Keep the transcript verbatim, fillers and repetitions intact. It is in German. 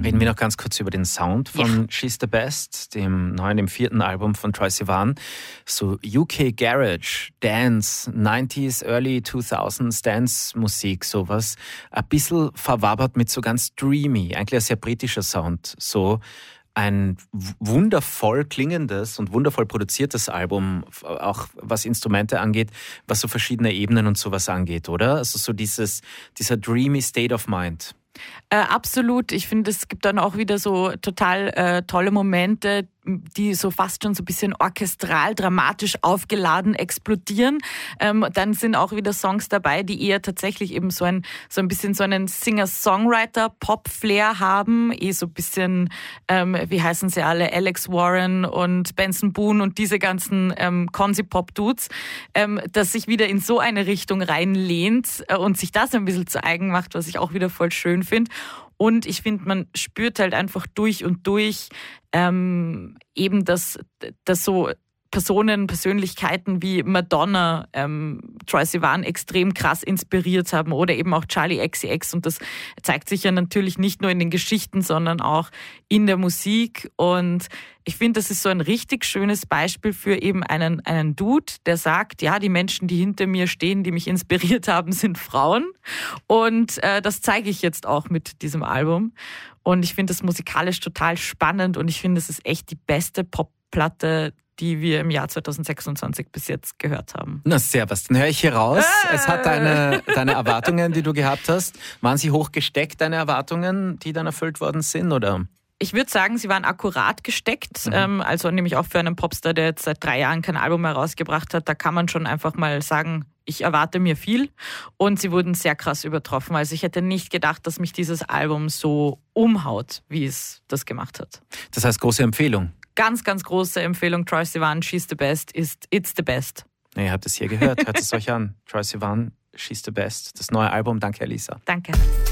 Reden wir noch ganz kurz über den Sound von ja. She's the Best, dem neuen, dem vierten Album von Troye Sivan. So U K Garage, Dance, neunziger, Early zweitausender Dance-Musik, sowas. Ein bisschen verwabert mit so ganz dreamy, eigentlich ein sehr britischer Sound. So ein wundervoll klingendes und wundervoll produziertes Album, auch was Instrumente angeht, was so verschiedene Ebenen und sowas angeht, oder? Also so dieses, dieser dreamy State of Mind. Äh, absolut. Ich finde, es gibt dann auch wieder so total äh, tolle Momente, die so fast schon so ein bisschen orchestral, dramatisch aufgeladen explodieren. Ähm, dann sind auch wieder Songs dabei, die eher tatsächlich eben so ein, so ein bisschen so einen Singer-Songwriter-Pop-Flair haben. Eh so ein bisschen, ähm, wie heißen sie alle, Alex Warren und Benson Boone und diese ganzen ähm, Consy-Pop-Dudes, ähm, dass sich wieder in so eine Richtung reinlehnt äh, und sich das ein bisschen zu eigen macht, was ich auch wieder voll schön finde. Und ich finde, man spürt halt einfach durch und durch ähm, eben, dass, dass so Personen, Persönlichkeiten wie Madonna ähm, Troye Sivan extrem krass inspiriert haben oder eben auch Charli X C X. Und das zeigt sich ja natürlich nicht nur in den Geschichten, sondern auch in der Musik. Und ich finde, das ist so ein richtig schönes Beispiel für eben einen, einen Dude, der sagt, ja, die Menschen, die hinter mir stehen, die mich inspiriert haben, sind Frauen. Und äh, das zeige ich jetzt auch mit diesem Album. Und ich finde das musikalisch total spannend und ich finde, es ist echt die beste Popplatte, die wir im Jahr zwanzig sechsundzwanzig bis jetzt gehört haben. Na sehr was, dann höre ich hier raus. Äh. Es hat deine, deine Erwartungen, die du gehabt hast. Waren sie hoch gesteckt, deine Erwartungen, die dann erfüllt worden sind, oder? Ich würde sagen, sie waren akkurat gesteckt. Mhm. Ähm, also nämlich auch für einen Popstar, der jetzt seit drei Jahren kein Album mehr rausgebracht hat. Da kann man schon einfach mal sagen, ich erwarte mir viel. Und sie wurden sehr krass übertroffen. Also ich hätte nicht gedacht, dass mich dieses Album so umhaut, wie es das gemacht hat. Das heißt, große Empfehlung. Ganz, ganz große Empfehlung. Troye Sivan, She's the Best, ist It's the Best. Ja, ihr habt es hier gehört. Hört es euch an. Troye Sivan, She's the Best. Das neue Album. Danke, Elisa. Danke.